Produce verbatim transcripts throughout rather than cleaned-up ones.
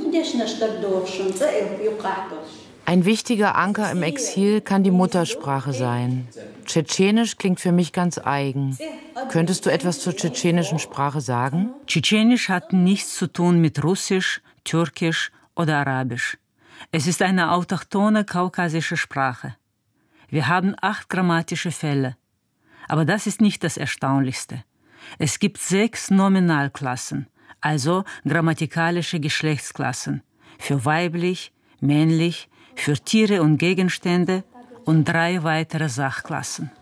Ein wichtiger Anker im Exil kann die Muttersprache sein. Tschetschenisch klingt für mich ganz eigen. Könntest du etwas zur tschetschenischen Sprache sagen? Tschetschenisch hat nichts zu tun mit Russisch, Türkisch oder Arabisch. Es ist eine autochthone kaukasische Sprache. Wir haben acht grammatische Fälle. Aber das ist nicht das Erstaunlichste. Es gibt sechs Nominalklassen, also grammatikalische Geschlechtsklassen, für weiblich, männlich, für Tiere und Gegenstände und drei weitere Sachklassen.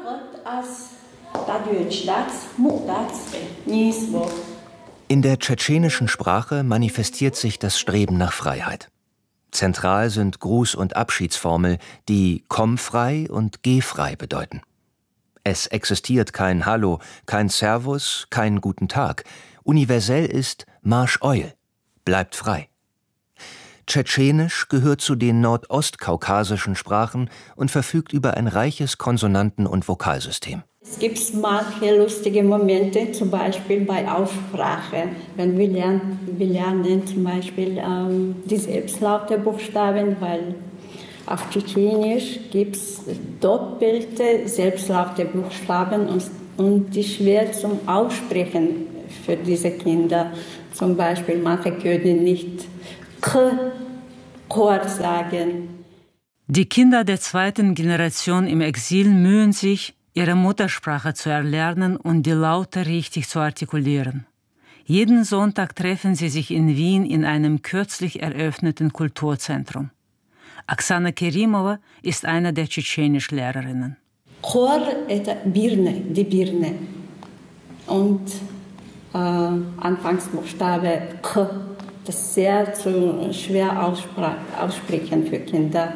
In der tschetschenischen Sprache manifestiert sich das Streben nach Freiheit. Zentral sind Gruß- und Abschiedsformel, die komm frei und geh frei bedeuten. Es existiert kein Hallo, kein Servus, kein Guten Tag. Universell ist Marsch Eul, bleibt frei. Tschetschenisch gehört zu den nordostkaukasischen Sprachen und verfügt über ein reiches Konsonanten- und Vokalsystem. Es gibt manche lustige Momente, zum Beispiel bei Aussprache. Wenn wir lernen, wir lernen zum Beispiel ähm, die Selbstlaute-Buchstaben, weil auf Tschetschenisch gibt es doppelte Selbstlaute-Buchstaben und, und die schwer zum Aussprechen für diese Kinder. Zum Beispiel manche können nicht K, Chor sagen. Die Kinder der zweiten Generation im Exil mühen sich, ihre Muttersprache zu erlernen und die Laute richtig zu artikulieren. Jeden Sonntag treffen sie sich in Wien in einem kürzlich eröffneten Kulturzentrum. Oksana Kerimova ist eine der Tschetschenisch-Lehrerinnen. Chor ist Birne, die Birne. Und äh, Anfangsbuchstabe K. Das ist sehr zu schwer aussprechen für Kinder.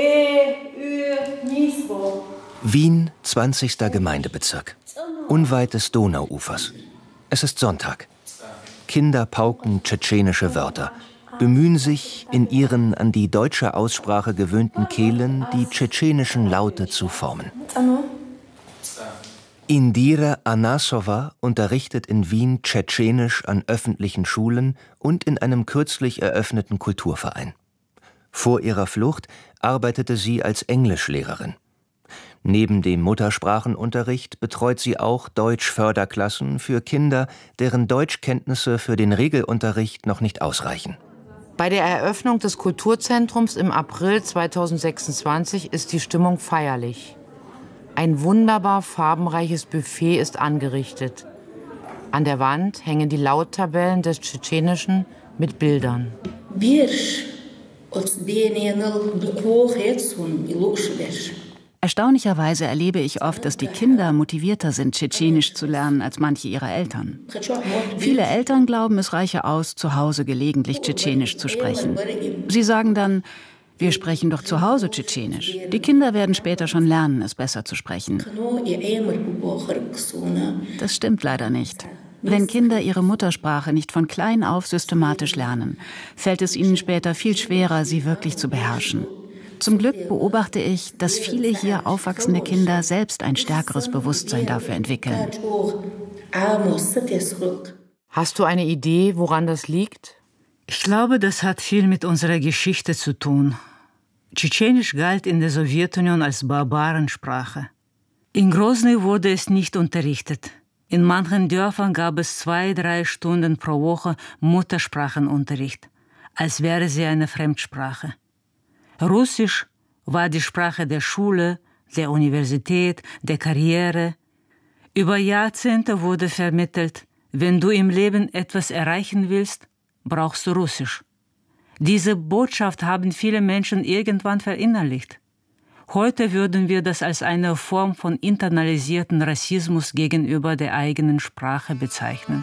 Wien, zwanzigster Gemeindebezirk. Unweit des Donauufers. Es ist Sonntag. Kinder pauken tschetschenische Wörter, bemühen sich, in ihren an die deutsche Aussprache gewöhnten Kehlen die tschetschenischen Laute zu formen. Indira Anassova unterrichtet in Wien Tschetschenisch an öffentlichen Schulen und in einem kürzlich eröffneten Kulturverein. Vor ihrer Flucht arbeitete sie als Englischlehrerin. Neben dem Muttersprachenunterricht betreut sie auch Deutsch-Förderklassen für Kinder, deren Deutschkenntnisse für den Regelunterricht noch nicht ausreichen. Bei der Eröffnung des Kulturzentrums im April zweitausendsechsundzwanzig ist die Stimmung feierlich. Ein wunderbar farbenreiches Buffet ist angerichtet. An der Wand hängen die Lauttabellen des Tschetschenischen mit Bildern. Erstaunlicherweise erlebe ich oft, dass die Kinder motivierter sind, Tschetschenisch zu lernen als manche ihrer Eltern. Viele Eltern glauben, es reiche aus, zu Hause gelegentlich Tschetschenisch zu sprechen. Sie sagen dann, wir sprechen doch zu Hause Tschetschenisch. Die Kinder werden später schon lernen, es besser zu sprechen. Das stimmt leider nicht. Wenn Kinder ihre Muttersprache nicht von klein auf systematisch lernen, fällt es ihnen später viel schwerer, sie wirklich zu beherrschen. Zum Glück beobachte ich, dass viele hier aufwachsende Kinder selbst ein stärkeres Bewusstsein dafür entwickeln. Hast du eine Idee, woran das liegt? Ich glaube, das hat viel mit unserer Geschichte zu tun. Tschetschenisch galt in der Sowjetunion als Barbarensprache. In Grosny wurde es nicht unterrichtet. In manchen Dörfern gab es zwei, drei Stunden pro Woche Muttersprachenunterricht, als wäre sie eine Fremdsprache. Russisch war die Sprache der Schule, der Universität, der Karriere. Über Jahrzehnte wurde vermittelt, wenn du im Leben etwas erreichen willst, brauchst du Russisch. Diese Botschaft haben viele Menschen irgendwann verinnerlicht. Heute würden wir das als eine Form von internalisierten Rassismus gegenüber der eigenen Sprache bezeichnen.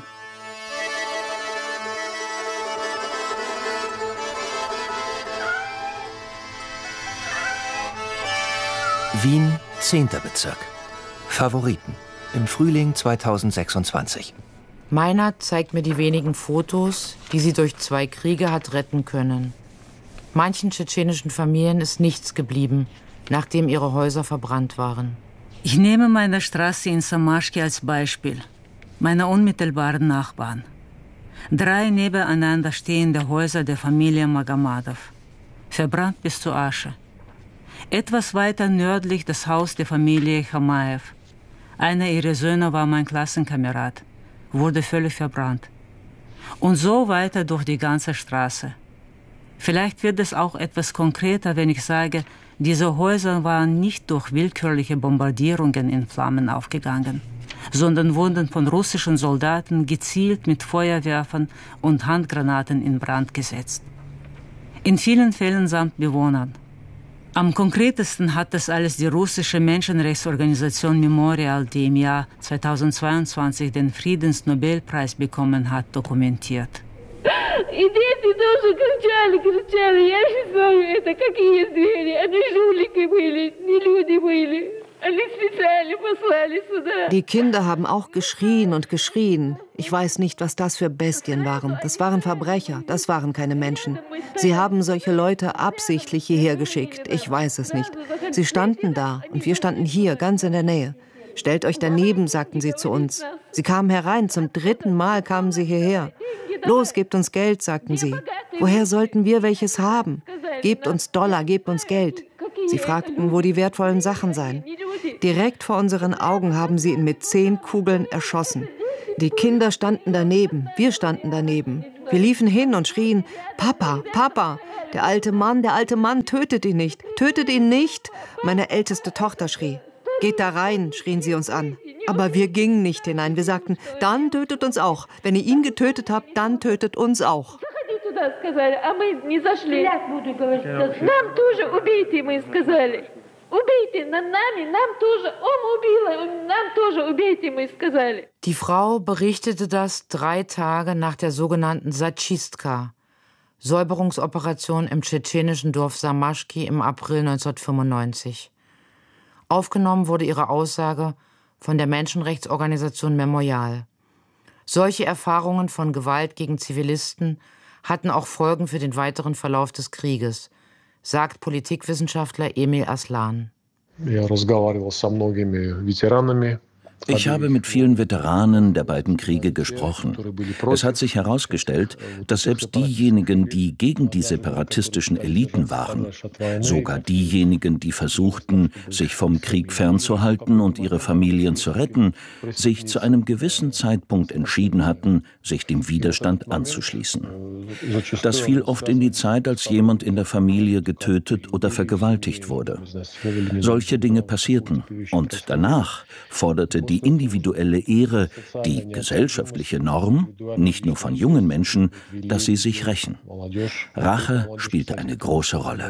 Wien, zehnter Bezirk. Favoriten. Im Frühling zweitausendsechsundzwanzig. Meinert zeigt mir die wenigen Fotos, die sie durch zwei Kriege hat retten können. Manchen tschetschenischen Familien ist nichts geblieben, nachdem ihre Häuser verbrannt waren. Ich nehme meine Straße in Samaschki als Beispiel, meine unmittelbaren Nachbarn. Drei nebeneinander stehende Häuser der Familie Magomadow, verbrannt bis zur Asche. Etwas weiter nördlich das Haus der Familie Chamaev. Einer ihrer Söhne war mein Klassenkamerad, wurde völlig verbrannt. Und so weiter durch die ganze Straße. Vielleicht wird es auch etwas konkreter, wenn ich sage, diese Häuser waren nicht durch willkürliche Bombardierungen in Flammen aufgegangen, sondern wurden von russischen Soldaten gezielt mit Feuerwerfern und Handgranaten in Brand gesetzt. In vielen Fällen samt Bewohnern. Am konkretesten hat das alles die russische Menschenrechtsorganisation Memorial, die im Jahr zweitausendzweiundzwanzig den Friedensnobelpreis bekommen hat, dokumentiert. И дети тоже кричали, кричали. Я не знаю, это какие звери. Они жулики были, не люди были. Они специально послали сюда. Die Kinder haben auch geschrien und geschrien. Ich weiß nicht, was das für Bestien waren. Das waren Verbrecher, das waren keine Menschen. Sie haben solche Leute absichtlich hierher geschickt. Ich weiß es nicht. Sie standen da und wir standen hier, ganz in der Nähe. Stellt euch daneben, sagten sie zu uns. Sie kamen herein, zum dritten Mal kamen sie hierher. Los, gebt uns Geld, sagten sie. Woher sollten wir welches haben? Gebt uns Dollar, gebt uns Geld. Sie fragten, wo die wertvollen Sachen seien. Direkt vor unseren Augen haben sie ihn mit zehn Kugeln erschossen. Die Kinder standen daneben, wir standen daneben. Wir liefen hin und schrien, Papa, Papa, der alte Mann, der alte Mann, tötet ihn nicht, tötet ihn nicht. Meine älteste Tochter schrie. Geht da rein, schrien sie uns an. Aber wir gingen nicht hinein. Wir sagten, dann tötet uns auch. Wenn ihr ihn getötet habt, dann tötet uns auch. Die Frau berichtete das drei Tage nach der sogenannten Satschistka, Säuberungsoperation im tschetschenischen Dorf Samaschki im April neunzehnhundertfünfundneunzig. Aufgenommen wurde ihre Aussage von der Menschenrechtsorganisation Memorial. Solche Erfahrungen von Gewalt gegen Zivilisten hatten auch Folgen für den weiteren Verlauf des Krieges, sagt Politikwissenschaftler Emil Aslan. Ich habe mit vielen Veteranen der beiden Kriege gesprochen. Es hat sich herausgestellt, dass selbst diejenigen, die gegen die separatistischen Eliten waren, sogar diejenigen, die versuchten, sich vom Krieg fernzuhalten und ihre Familien zu retten, sich zu einem gewissen Zeitpunkt entschieden hatten, sich dem Widerstand anzuschließen. Das fiel oft in die Zeit, als jemand in der Familie getötet oder vergewaltigt wurde. Solche Dinge passierten und danach forderte die individuelle Ehre, die gesellschaftliche Norm, nicht nur von jungen Menschen, dass sie sich rächen. Rache spielte eine große Rolle.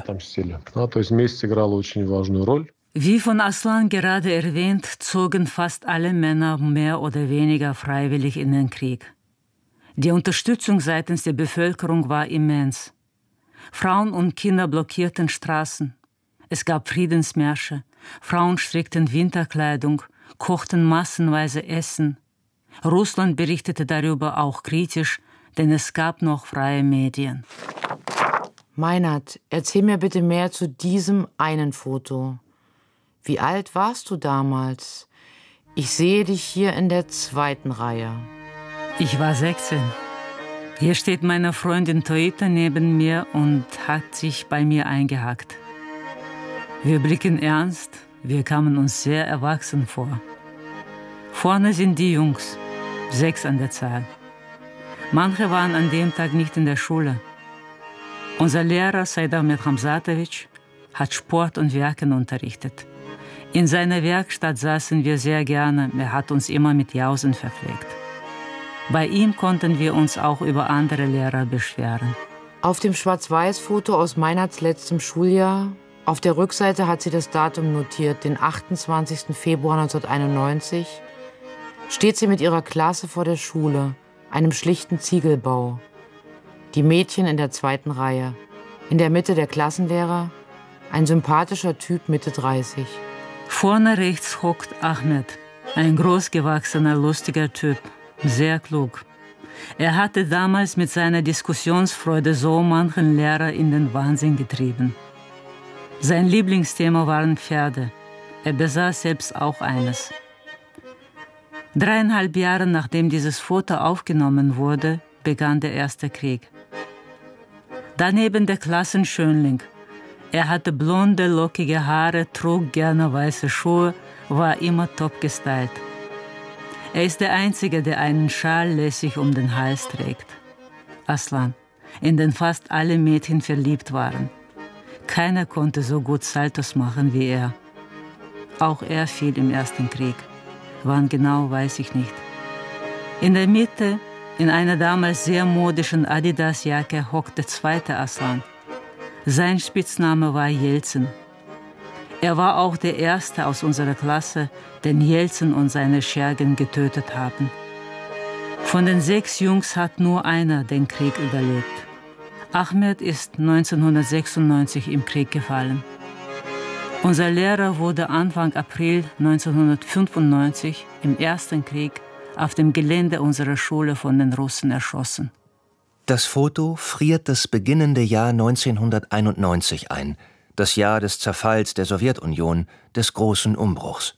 Wie von Aslan gerade erwähnt, zogen fast alle Männer mehr oder weniger freiwillig in den Krieg. Die Unterstützung seitens der Bevölkerung war immens. Frauen und Kinder blockierten Straßen. Es gab Friedensmärsche. Frauen strickten Winterkleidung, kochten massenweise Essen. Russland berichtete darüber auch kritisch, denn es gab noch freie Medien. Meinert, erzähl mir bitte mehr zu diesem einen Foto. Wie alt warst du damals? Ich sehe dich hier in der zweiten Reihe. Ich war sechzehn. Hier steht meine Freundin Toita neben mir und hat sich bei mir eingehakt. Wir blicken ernst. Wir kamen uns sehr erwachsen vor. Vorne sind die Jungs, sechs an der Zahl. Manche waren an dem Tag nicht in der Schule. Unser Lehrer, Saidahmet Hamzatovic, hat Sport und Werken unterrichtet. In seiner Werkstatt saßen wir sehr gerne, er hat uns immer mit Jausen verpflegt. Bei ihm konnten wir uns auch über andere Lehrer beschweren. Auf dem Schwarz-Weiß-Foto aus Meinerts letztem Schuljahr, auf der Rückseite hat sie das Datum notiert, den achtundzwanzigsten Februar neunzehnhunderteinundneunzig, steht sie mit ihrer Klasse vor der Schule, einem schlichten Ziegelbau. Die Mädchen in der zweiten Reihe. In der Mitte der Klassenlehrer, ein sympathischer Typ Mitte dreißig. Vorne rechts hockt Ahmed, ein großgewachsener, lustiger Typ, sehr klug. Er hatte damals mit seiner Diskussionsfreude so manchen Lehrer in den Wahnsinn getrieben. Sein Lieblingsthema waren Pferde. Er besaß selbst auch eines. Dreieinhalb Jahre nachdem dieses Foto aufgenommen wurde, begann der Erste Krieg. Daneben der Klassenschönling. Er hatte blonde, lockige Haare, trug gerne weiße Schuhe, war immer top gestylt. Er ist der Einzige, der einen Schal lässig um den Hals trägt. Aslan, in den fast alle Mädchen verliebt waren. Keiner konnte so gut Saltos machen wie er. Auch er fiel im Ersten Krieg. Wann genau, weiß ich nicht. In der Mitte, in einer damals sehr modischen Adidas-Jacke, hockte der zweite Aslan. Sein Spitzname war Jelzin. Er war auch der Erste aus unserer Klasse, den Jelzin und seine Schergen getötet haben. Von den sechs Jungs hat nur einer den Krieg überlebt. Ahmed ist neunzehnhundertsechsundneunzig im Krieg gefallen. Unser Lehrer wurde Anfang April neunzehnhundertfünfundneunzig im Ersten Krieg auf dem Gelände unserer Schule von den Russen erschossen. Das Foto friert das beginnende Jahr neunzehnhunderteinundneunzig ein, das Jahr des Zerfalls der Sowjetunion, des großen Umbruchs.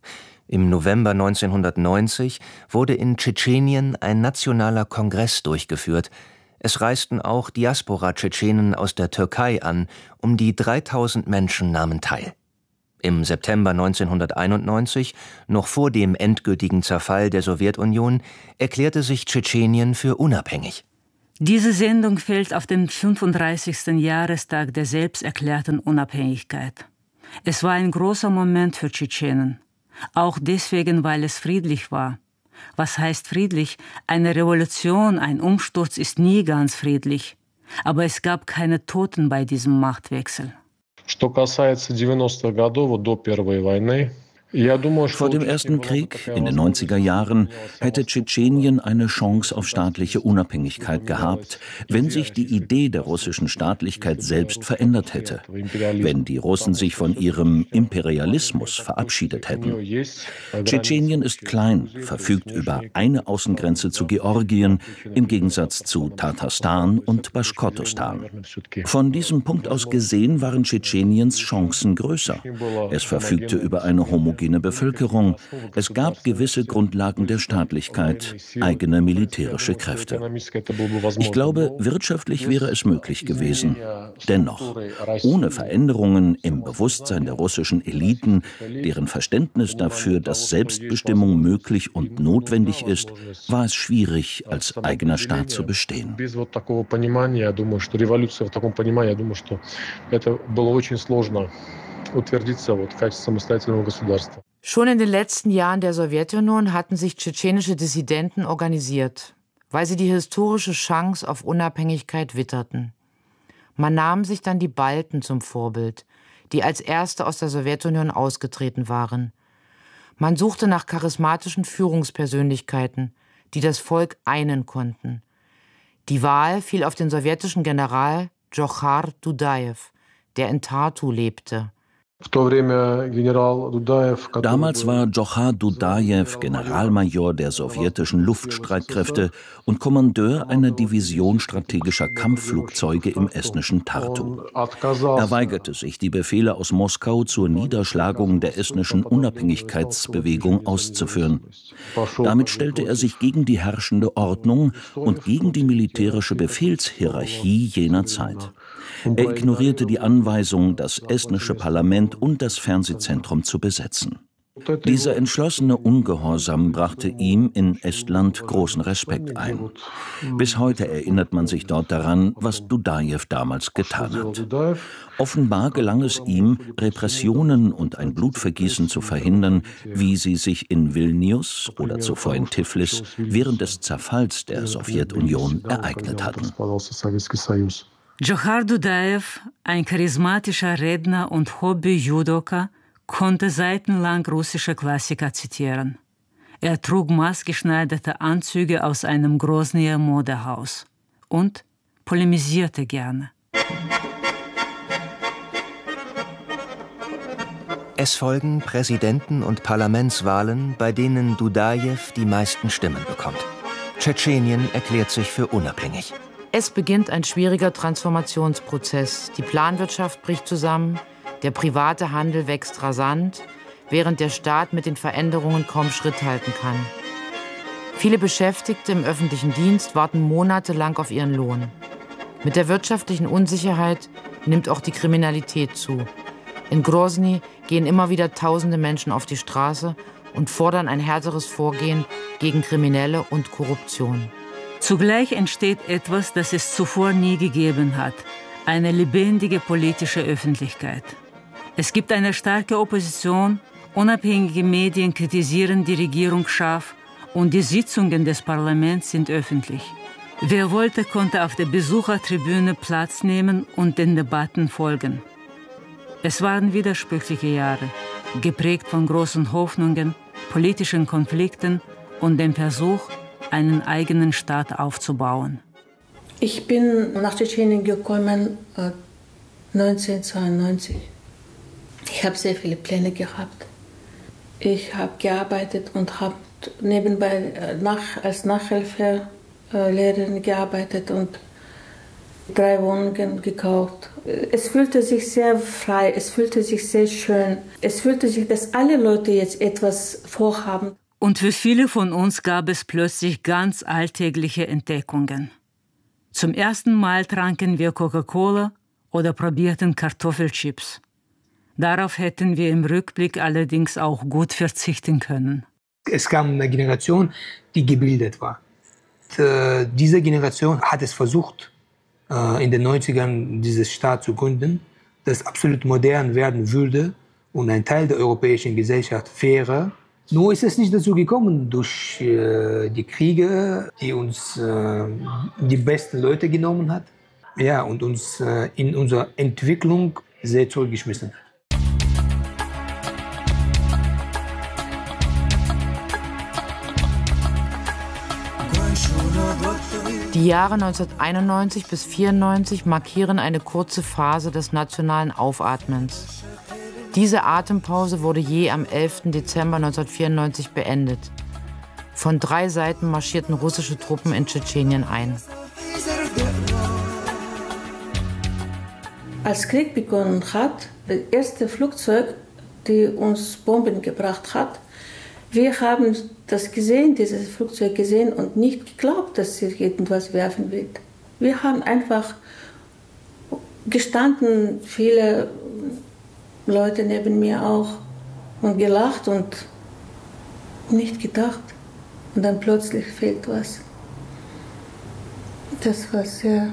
Im November neunzehnhundertneunzig wurde in Tschetschenien ein nationaler Kongress durchgeführt. Es reisten auch Diaspora-Tschetschenen aus der Türkei an, um die dreitausend Menschen nahmen teil. Im September neunzehnhunderteinundneunzig, noch vor dem endgültigen Zerfall der Sowjetunion, erklärte sich Tschetschenien für unabhängig. Diese Sendung fällt auf den fünfunddreißigsten Jahrestag der selbsterklärten Unabhängigkeit. Es war ein großer Moment für Tschetschenen. Auch deswegen, weil es friedlich war. Was heißt friedlich? Eine Revolution, ein Umsturz ist nie ganz friedlich. Aber es gab keine Toten bei diesem Machtwechsel. Что касается девяностых годов, до Первой войны, Vor dem Ersten Krieg in den neunziger Jahren hätte Tschetschenien eine Chance auf staatliche Unabhängigkeit gehabt, wenn sich die Idee der russischen Staatlichkeit selbst verändert hätte, wenn die Russen sich von ihrem Imperialismus verabschiedet hätten. Tschetschenien ist klein, verfügt über eine Außengrenze zu Georgien im Gegensatz zu Tatarstan und Baschkortostan. Von diesem Punkt aus gesehen waren Tschetscheniens Chancen größer. Es verfügte über eine homogene Bevölkerung. Es gab gewisse Grundlagen der Staatlichkeit, eigene militärische Kräfte. Ich glaube, wirtschaftlich wäre es möglich gewesen. Dennoch, ohne Veränderungen im Bewusstsein der russischen Eliten, deren Verständnis dafür, dass Selbstbestimmung möglich und notwendig ist, war es schwierig, als eigener Staat zu bestehen. Schon in den letzten Jahren der Sowjetunion hatten sich tschetschenische Dissidenten organisiert, weil sie die historische Chance auf Unabhängigkeit witterten. Man nahm sich dann die Balten zum Vorbild, die als erste aus der Sowjetunion ausgetreten waren. Man suchte nach charismatischen Führungspersönlichkeiten, die das Volk einen konnten. Die Wahl fiel auf den sowjetischen General Djokhar Dudajew, der in Tartu lebte. Damals war Djokhar Dudajew Generalmajor der sowjetischen Luftstreitkräfte und Kommandeur einer Division strategischer Kampfflugzeuge im estnischen Tartu. Er weigerte sich, die Befehle aus Moskau zur Niederschlagung der estnischen Unabhängigkeitsbewegung auszuführen. Damit stellte er sich gegen die herrschende Ordnung und gegen die militärische Befehlshierarchie jener Zeit. Er ignorierte die Anweisung, das estnische Parlament und das Fernsehzentrum zu besetzen. Dieser entschlossene Ungehorsam brachte ihm in Estland großen Respekt ein. Bis heute erinnert man sich dort daran, was Dudajew damals getan hat. Offenbar gelang es ihm, Repressionen und ein Blutvergießen zu verhindern, wie sie sich in Vilnius oder zuvor in Tiflis während des Zerfalls der Sowjetunion ereignet hatten. Djokhar Dudajew, ein charismatischer Redner und Hobby-Judoka, konnte seitenlang russische Klassiker zitieren. Er trug maßgeschneiderte Anzüge aus einem Grosnyer Modehaus und polemisierte gerne. Es folgen Präsidenten- und Parlamentswahlen, bei denen Dudajew die meisten Stimmen bekommt. Tschetschenien erklärt sich für unabhängig. Es beginnt ein schwieriger Transformationsprozess. Die Planwirtschaft bricht zusammen, der private Handel wächst rasant, während der Staat mit den Veränderungen kaum Schritt halten kann. Viele Beschäftigte im öffentlichen Dienst warten monatelang auf ihren Lohn. Mit der wirtschaftlichen Unsicherheit nimmt auch die Kriminalität zu. In Grosny gehen immer wieder tausende Menschen auf die Straße und fordern ein härteres Vorgehen gegen Kriminelle und Korruption. Zugleich entsteht etwas, das es zuvor nie gegeben hat: eine lebendige politische Öffentlichkeit. Es gibt eine starke Opposition, unabhängige Medien kritisieren die Regierung scharf und die Sitzungen des Parlaments sind öffentlich. Wer wollte, konnte auf der Besuchertribüne Platz nehmen und den Debatten folgen. Es waren widersprüchliche Jahre, geprägt von großen Hoffnungen, politischen Konflikten und dem Versuch, einen eigenen Staat aufzubauen. Ich bin nach Tschetschenien gekommen äh, neunzehnhundertzweiundneunzig. Ich habe sehr viele Pläne gehabt. Ich habe gearbeitet und habe nebenbei äh, nach, als Nachhilfelehrerin gearbeitet und drei Wohnungen gekauft. Es fühlte sich sehr frei, es fühlte sich sehr schön. Es fühlte sich, dass alle Leute jetzt etwas vorhaben. Und für viele von uns gab es plötzlich ganz alltägliche Entdeckungen. Zum ersten Mal tranken wir Coca-Cola oder probierten Kartoffelchips. Darauf hätten wir im Rückblick allerdings auch gut verzichten können. Es kam eine Generation, die gebildet war. Und diese Generation hat es versucht, in den neunzigern dieses Staat zu gründen, das absolut modern werden würde und ein Teil der europäischen Gesellschaft wäre. Nur ist es nicht dazu gekommen durch äh, die Kriege, die uns äh, die besten Leute genommen hat, ja, und uns äh, in unserer Entwicklung sehr zurückgeschmissen hat. Die Jahre neunzehnhunderteinundneunzig bis neunzehnhundertvierundneunzig markieren eine kurze Phase des nationalen Aufatmens. Diese Atempause wurde je am elften Dezember neunzehnhundertvierundneunzig beendet. Von drei Seiten marschierten russische Truppen in Tschetschenien ein. Als Krieg begonnen hat, das erste Flugzeug, das uns Bomben gebracht hat, wir haben das gesehen, dieses Flugzeug gesehen und nicht geglaubt, dass es irgendwas werfen wird. Wir haben einfach gestanden, viele Leute neben mir auch, und gelacht und nicht gedacht. Und dann plötzlich fehlt was. Das war sehr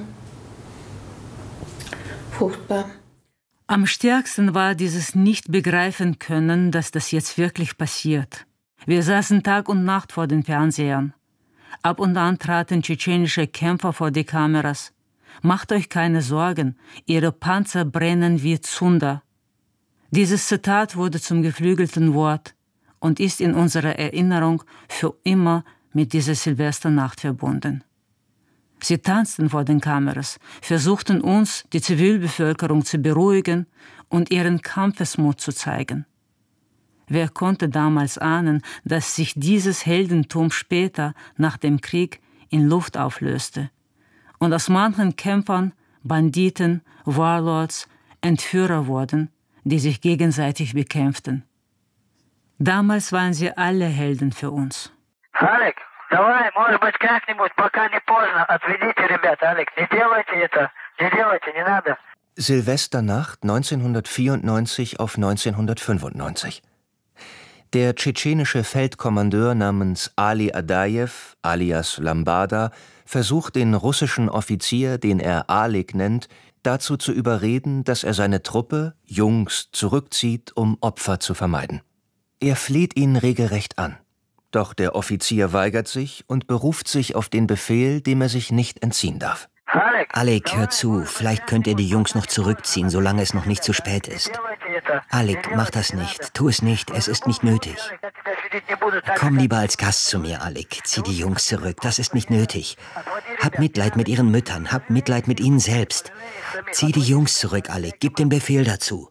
furchtbar. Am stärksten war dieses Nicht-Begreifen können, dass das jetzt wirklich passiert. Wir saßen Tag und Nacht vor den Fernsehern. Ab und an traten tschetschenische Kämpfer vor die Kameras. Macht euch keine Sorgen, ihre Panzer brennen wie Zunder. Dieses Zitat wurde zum geflügelten Wort und ist in unserer Erinnerung für immer mit dieser Silvesternacht verbunden. Sie tanzten vor den Kameras, versuchten uns, die Zivilbevölkerung, zu beruhigen und ihren Kampfesmut zu zeigen. Wer konnte damals ahnen, dass sich dieses Heldentum später, nach dem Krieg, in Luft auflöste und aus manchen Kämpfern Banditen, Warlords, Entführer wurden, die sich gegenseitig bekämpften. Damals waren sie alle Helden für uns. Alek, давай, может быть, как-нибудь, пока не поздно, отведите ребят, Alek, не делайте это, не делайте, не надо. Silvesternacht neunzehnhundertvierundneunzig auf neunzehnhundertfünfundneunzig. Der tschetschenische Feldkommandeur namens Ali Adajew, alias Lambada, versucht den russischen Offizier, den er Alek nennt, dazu zu überreden, dass er seine Truppe, Jungs, zurückzieht, um Opfer zu vermeiden. Er fleht ihn regelrecht an. Doch der Offizier weigert sich und beruft sich auf den Befehl, dem er sich nicht entziehen darf. Alek, hör zu, vielleicht könnt ihr die Jungs noch zurückziehen, solange es noch nicht zu spät ist. Alek, mach das nicht, tu es nicht, es ist nicht nötig. Komm lieber als Gast zu mir, Alek, zieh die Jungs zurück, das ist nicht nötig. Hab Mitleid mit ihren Müttern, hab Mitleid mit ihnen selbst. Zieh die Jungs zurück, Alek, gib den Befehl dazu.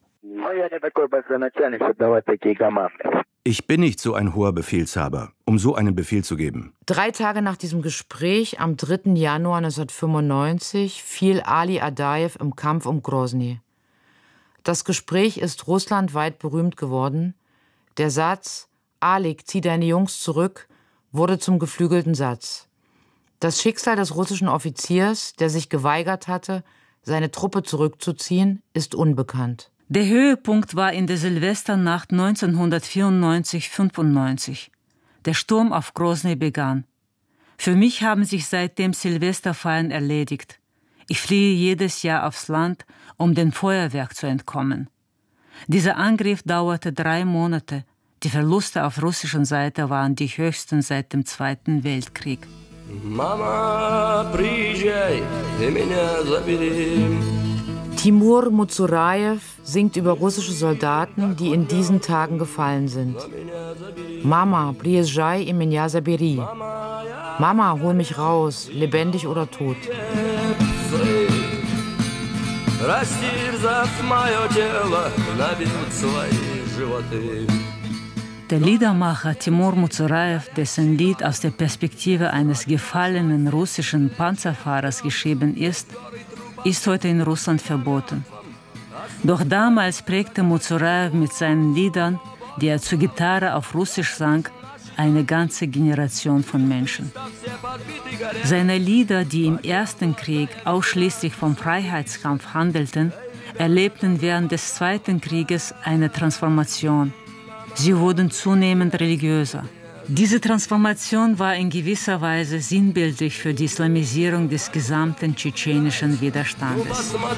Ich bin nicht so ein hoher Befehlshaber, um so einen Befehl zu geben. Drei Tage nach diesem Gespräch, am dritten Januar neunzehnhundertfünfundneunzig, fiel Ali Adajew im Kampf um Grosny. Das Gespräch ist russlandweit berühmt geworden. Der Satz, Alek, zieh deine Jungs zurück, wurde zum geflügelten Satz. Das Schicksal des russischen Offiziers, der sich geweigert hatte, seine Truppe zurückzuziehen, ist unbekannt. Der Höhepunkt war in der Silvesternacht neunzehnhundertvierundneunzig fünfundneunzig. Der Sturm auf Grosny begann. Für mich haben sich seitdem Silvesterfeiern erledigt. Ich fliehe jedes Jahr aufs Land, um dem Feuerwerk zu entkommen. Dieser Angriff dauerte drei Monate. Die Verluste auf russischer Seite waren die höchsten seit dem Zweiten Weltkrieg. Mama, приезжай, ты меня забери. Timur Muzuraev singt über russische Soldaten, die in diesen Tagen gefallen sind. Mama, приезжай и меня забери. Mama, hol mich raus, lebendig oder tot. Der Liedermacher Timur Muzuraev, dessen Lied aus der Perspektive eines gefallenen russischen Panzerfahrers geschrieben ist, ist heute in Russland verboten. Doch damals prägte Muzuraev mit seinen Liedern, die er zur Gitarre auf Russisch sang, eine ganze Generation von Menschen. Seine Lieder, die im Ersten Krieg ausschließlich vom Freiheitskampf handelten, erlebten während des Zweiten Krieges eine Transformation. Sie wurden zunehmend religiöser. Diese Transformation war in gewisser Weise sinnbildlich für die Islamisierung des gesamten tschetschenischen Widerstandes.